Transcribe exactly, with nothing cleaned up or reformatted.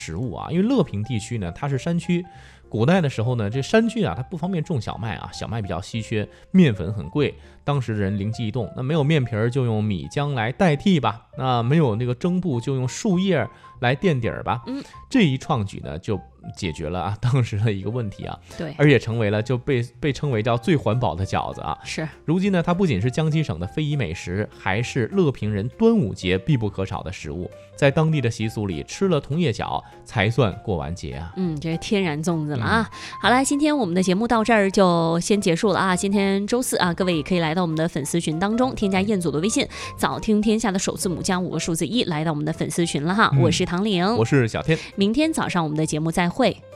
食物啊，因为乐平地区呢，它是山区。古代的时候呢，这山区啊，它不方便种小麦啊，小麦比较稀缺，面粉很贵。当时的人灵机一动，那没有面皮儿就用米浆来代替吧，那没有那个蒸布就用树叶来垫底儿吧。 嗯， 这一创举呢，就解决了啊当时的一个问题啊。 对， 而且成为了就被被称为叫最环保的饺子啊。 是， 如今呢，它不仅是江西省的非遗美食，还是乐平人端午节必不可少的食物。在当地的习俗里，吃了铜叶饺才算过完节啊。 嗯，这是天然粽子了啊。嗯、好了，今天我们的节目到这儿就先结束了啊。今天周四啊，各位也可以来到我们的粉丝群当中，添加彦祖的微信，早听天下的首字母加五个数字一，来到我们的粉丝群了哈。嗯、我是唐玲， 我是小天， 明天早上我们的节目再会。